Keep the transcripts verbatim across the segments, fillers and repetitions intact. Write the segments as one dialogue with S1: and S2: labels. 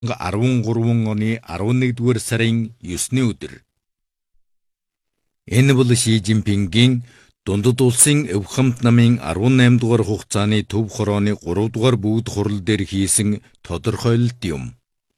S1: арван гурван оны арван нэгдүгээр сарын ёсны өдөр. Энэ бол Ши Жинпингийн Дундад улсын Өв хамт намын арван найман дугаар хугацааны төв хорооны гурав дугаар бүгд хурал дээр хийсэн тодорхойлолт юм.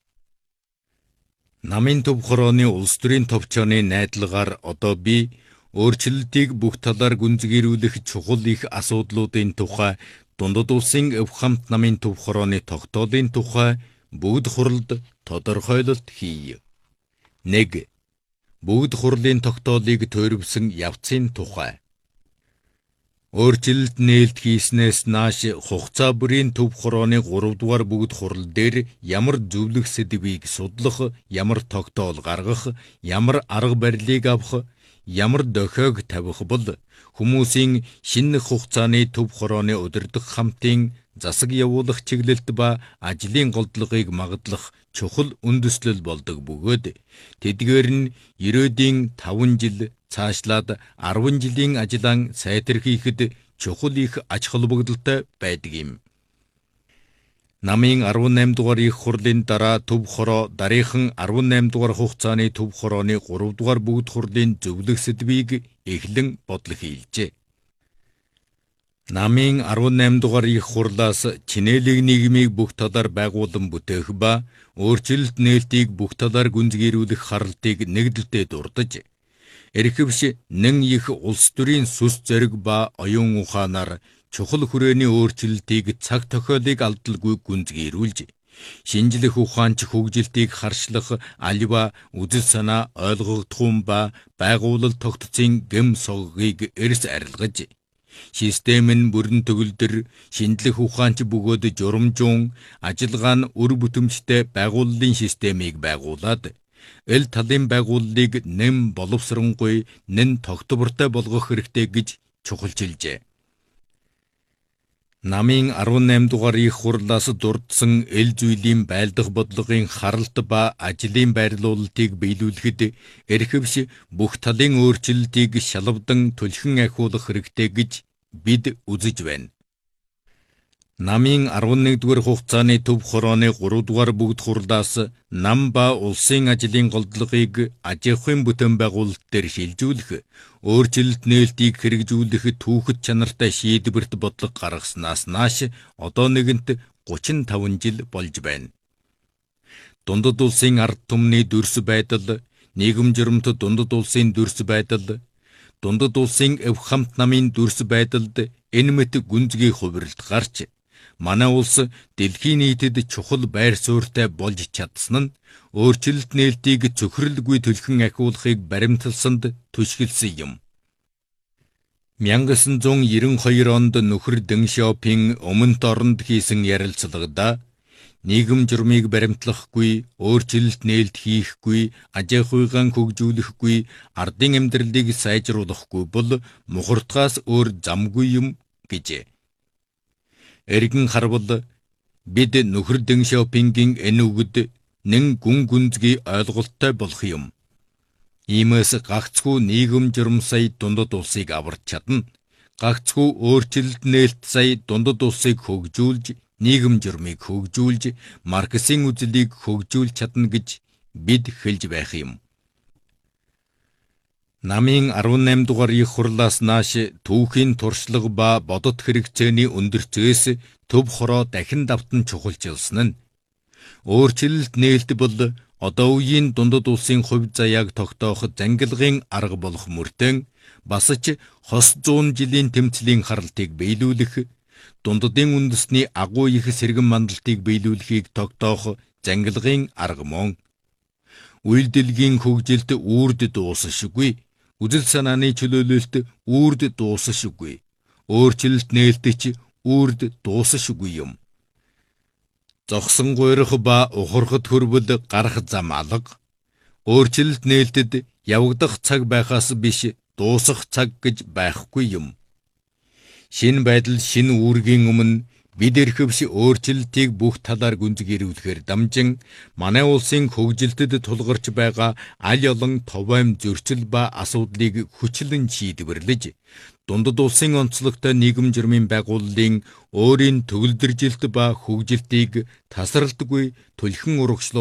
S1: Намын төв хорооны улс төрийн товчооны найдлагаар одоо би өөрчлөлтийг бүх талаар гүнзгийрүүлэх чухал их асуудлуудын тухай Дундад улсын Өв хамт намын төв хорооны тогтоолын тухай бүгд хуралд тодорхойлолт хий. нэг. Бүгд хурлын тогтоолыг тойрвсон явцын тухай. Өөрчлөлт нээлт хийснээс нааш хугацаа бүрийн төв хорооны гурав дугаар бүгд хурал дээр ямар зөвлөх сэдвийг судлах, ямар тогтоол гаргах, ямар арга барилыг авах, ямар дохиог тавих бол хүмүүсийн шинэ хугацааны төв хорооны удирдах хамтын засаг явуулах чиглэлт ба ажлын голдлогыг магадлах чухал үндэслэл болдог бөгөөд тэдгээр нь ерөөдийн таван жил цаашлаад арван жилийн ажлаа сайтерхийхэд чухал их ач холбогдолтой байдаг юм. Намын арван найман дугаар их хурлын дараа төв хороо дараахан арван найман дугаар хугацааны төв хорооны гурав дугаар бүгд хурлын зөвлөх сэдвийг эхлэн бодлого хийлжээ. Намын арван найман дугаар их хурлаас чинээлэг нийгмийг бүх талаар байгуулан бүтээх ба өөрчлөлт нээлтийг бүх талаар гүнзгийрүүлэх харалтыг нэгдэлтэй дурдж, эрхэвч нэн их улс төрийн сүс зориг ба оюун ухаанаар чухал хүрээний өөрчлөлтийг цаг тохиолыг алдалгүй гүнзгийрүүлж, шинжлэх ухаанч хөгжилтийг харшлах аливаа үзэл санаа ойлгогдохуун ба байгуулалт тогтцын гэм соггийг эрс арилгаж, систем нь бүрэн төгөлдөр шинжлэх ухаанч бөгөөд журамжуун ажиллагаа нь үр бүтэмжтэй байгууллын системийг байгуулад эл талын байгууллыг нэм боловсронгуй нэн тогтвортой болгох хэрэгтэй гэж чухалчилжээ. Намын арван найман дугаар их хурлаас дурдсан эл зүйлийн байлдах бодлогын харалт ба ажлын байрлуулалтыг биелүүлэхэд эрхэвч бүх талын өөрчлөлтийг шалавдан түлхэн ахиулах хэрэгтэй гэж бид үзэж байна. Намын арван нэгдүгээр хугацааны төв хорооны гурав дугаар бүгд хурлаас нам ба улсын ажлын голдлогыг аж ахуйн бүтээн байгуулалт дээр шилжүүлэх, өөрчлөлт нээлтийг хэрэгжүүлэх түүхэд чанартай шийдвэрт бодлого гаргаснаас нааш одоо нэгэнт гучин таван жил болж байна. Дундад улсын ард түмний дүрс байдал, нийгэм журамт дундад улсын дүрс байдал, дундад улсын Өв хамт намын дүрс байдалд энэ мэт гүнзгий хувиралт гарч, манай улс дэлхийн нийтэд чухал байр суурьтай болж чадсан нь өөрчлөлт нээлтийг цөхрөлгүй түлхэн ахиулахыг баримталсанд түшгэлсэн юм. мянга девятьсот девяносто два онд нөхөр Дэн Шяопин өмнөд оронд хийсэн ярилцлагада нийгэм журмыг баримтлахгүй, өөрчлөлт нээлт хийхгүй, аж ахуйгаа хөгжүүлэхгүй, ардын амьдралыг сайжруулахгүй бол мухартгаас өөр замгүй юм гэжээ. Эргэн харвал бид нөхөр Дэн Шяопингийн энэ үгэд нэн гүн гүнзгий ойлголттой болох юм. Иймээс гагцхүү нийгэм журам сая дундад улсыг аварч чадна. Гагцхүү өөрчлөлт нээлт сая дундад улсыг хөгжүүлж, нийгэм журмыг хөгжүүлж, Марксийн үзлийг хөгжүүлж чадна гэж бид хэлж байх юм. Намын арван найман дугаар их хурлаас нааш түүхийн туршлага ба бодот хэрэгцээний өндөрцөөс төв хороо дахин давтан чухалчилсан нь өөрчлөлт нээлт бол одоо үеийн дундад улсын хувь заяаг тогтоох зангилгын арга болох мөртөө бас ч хос зуун жилийн тэмцлийн харалтыг биелүүлэх, дундадын үндэсний агуу их сэргэн мандалтыг биелүүлэхийг тогтоох зангилгын арга мөн. Үйлдэлгийн хөгжилт үрд дуусашгүй, үзэл санааны чөлөөлөлт үрд дуусашгүй, өөрчлөлт нээлт ч үрд дуусашгүй юм. Зогсон гуйрах ба ухархад хөрвөл гарах зам алга, өөрчлөлт нээлтэд явагдах цаг байхаас биш дуусах цаг гэж байхгүй юм. Шинэ байдал шинэ үүргийн өмнө бид эрхэвч өөрчлөлтийг бүх талаар гүнзгийрүүлэхээр дамжин манай улсын хөгжилтэд тулгарч байгаа аль олон товойм зөрчил ба асуудлыг хүчлэн шийдвэрлэж, дундад улсын онцлогтой нийгэм журмын байгууллагын өөрийн төгөлдржилт ба хөгжилтийг тасралтгүй түлхэн урагшлуулж